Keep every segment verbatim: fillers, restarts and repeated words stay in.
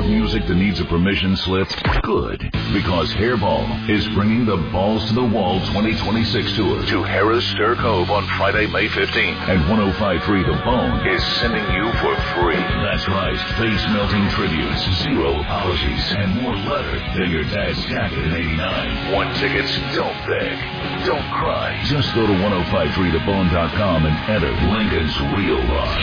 of music that needs a permission slip? Good, because Hairball is bringing the Balls to the Wall twenty twenty-six tour to Harris Stir Cove on Friday, May fifteenth. And one oh five point three The Bone is sending you for free. That's right, face-melting tributes, zero apologies, and more leather than your dad's jacket in eighty-nine. Want tickets? Don't beg. Don't cry. Just go to ten fifty-three the bone dot com and enter Lincoln's Real Rock.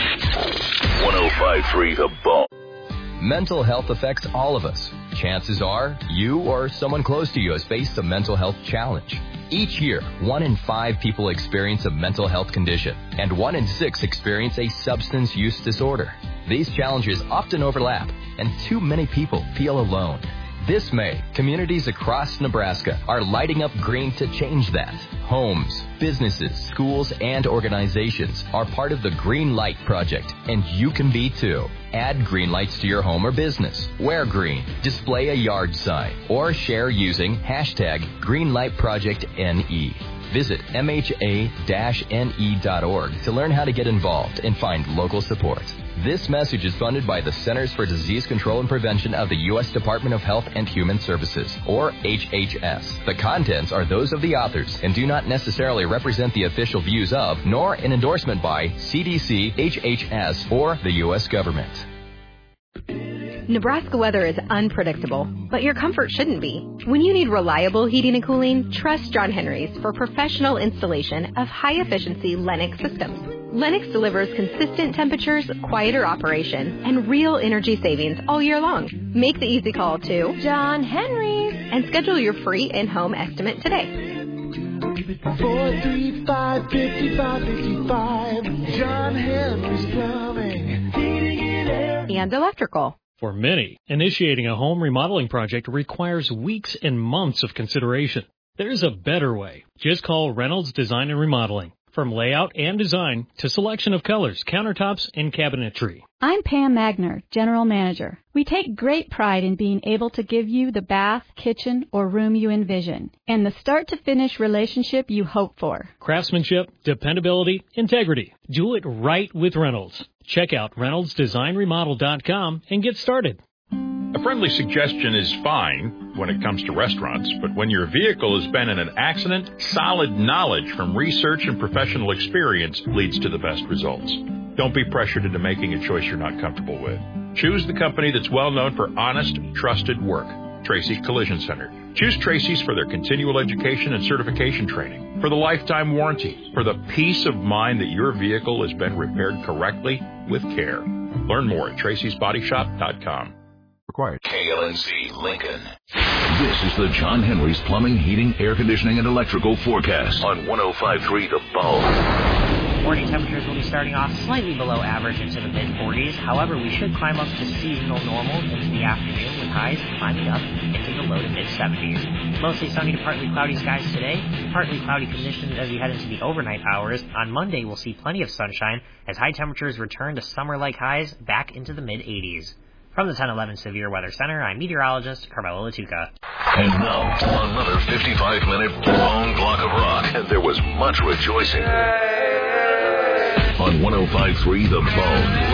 ten fifty-three The Bone. Mental health affects all of us. Chances are you or someone close to you has faced a mental health challenge. Each year, one in five people experience a mental health condition, and one in six experience a substance use disorder. These challenges often overlap, and too many people feel alone. This May, communities across Nebraska are lighting up green to change that. Homes, businesses, schools, and organizations are part of the Green Light Project, and you can be too. Add green lights to your home or business. Wear green, display a yard sign, or share using hashtag GreenLightProjectNE. Visit M H A N E dot org to learn how to get involved and find local support. This message is funded by the Centers for Disease Control and Prevention of the U S Department of Health and Human Services, or H H S. The contents are those of the authors and do not necessarily represent the official views of, nor an endorsement by, C D C, H H S, or the U S government. Nebraska weather is unpredictable, but your comfort shouldn't be. When you need reliable heating and cooling, trust John Henry's for professional installation of high-efficiency Lennox systems. Lennox delivers consistent temperatures, quieter operation, and real energy savings all year long. Make the easy call to John Henry's and schedule your free in-home estimate today. four three five, five five five five, John Henry's Plumbing, Heating and Air, and Electrical. For many, initiating a home remodeling project requires weeks and months of consideration. There's a better way. Just call Reynolds Design and Remodeling. From layout and design to selection of colors, countertops, and cabinetry. I'm Pam Magner, General Manager. We take great pride in being able to give you the bath, kitchen, or room you envision, and the start-to-finish relationship you hope for. Craftsmanship, dependability, integrity. Do it right with Reynolds. Check out Reynolds Design Remodel dot com and get started. A friendly suggestion is fine when it comes to restaurants, but when your vehicle has been in an accident, solid knowledge from research and professional experience leads to the best results. Don't be pressured into making a choice you're not comfortable with. Choose the company that's well known for honest, trusted work. Tracy's Collision Center. Choose Tracy's for their continual education and certification training, for the lifetime warranty, for the peace of mind that your vehicle has been repaired correctly with care. Learn more at tracys body shop dot com. Required. K L N C Lincoln. This is the John Henry's Plumbing, Heating, Air Conditioning, and Electrical forecast on ten fifty-three The Bone. Morning temperatures will be starting off slightly below average into the mid forties. However, we should climb up to seasonal normal into the afternoon with highs climbing up into the low to mid seventies. Mostly sunny to partly cloudy skies today. Partly cloudy conditions as we head into the overnight hours. On Monday, we'll see plenty of sunshine as high temperatures return to summer-like highs back into the mid eighties. From the ten eleven Severe Weather Center, I'm meteorologist Carmelo Latuca. And now, another fifty-five minute long block of rock. And there was much rejoicing on ten fifty-three The Bone.